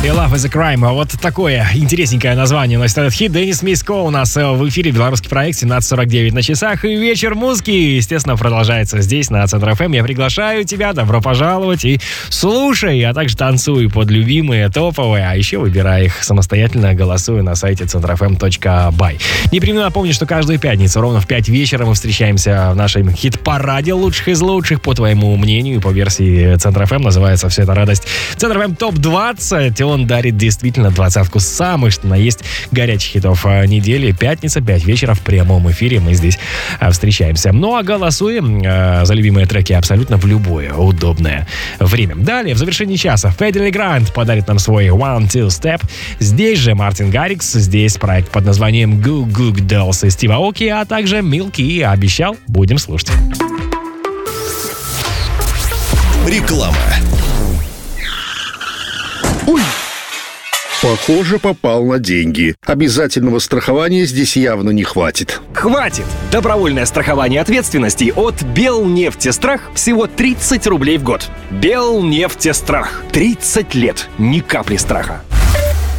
И Love is a Crime. Вот такое интересненькое название носит этот хит. Денис Миско у нас в эфире. Белорусский проект 17:49 на часах. И вечер музыки, естественно, продолжается здесь, на Центр ФМ. Я приглашаю тебя, добро пожаловать, и слушай, а также танцуй под любимые, топовые, а еще выбирай их самостоятельно, голосуя на сайте centrofm.by. Непременно напомню, что каждую пятницу ровно в 5 вечера мы встречаемся в нашем хит-параде лучших из лучших, по твоему мнению, по версии Центр ФМ. Называется все это радость Центр ФМ ТОП-20. Он дарит действительно 20-ку самых, что на есть, горячих хитов недели. Пятница, 5 вечера в прямом эфире мы здесь встречаемся. Ну а голосуем за любимые треки абсолютно в любое удобное время. Далее, в завершении часа, Федди Грант подарит нам свой One Two Step. Здесь же Мартин Гаррикс, здесь проект под названием Goo Goo Dolls из Стива Оки, а также Милки. Обещал, будем слушать. Реклама. Ой! Похоже, попал на деньги. Обязательного страхования здесь явно не хватит. Хватит! Добровольное страхование ответственности от Белнефтестрах всего 30 рублей в год. Белнефтестрах. 30 лет. Ни капли страха.